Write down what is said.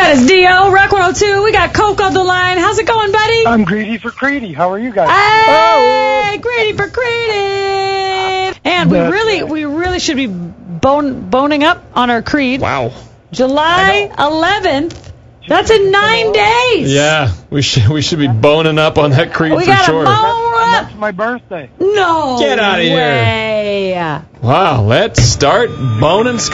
That is D.O. Rock 102. We got Coke on the line. How's it going, buddy? I'm greedy for Creedy. How are you guys? Hey, greedy for Creedy. And we really should be boning up on our Creed. Wow. July 11th. That's in 9 days. Yeah, we should be boning up on that Creed for sure. We gotta That's my birthday. No Get out of way. Wow, let's start boning Scott.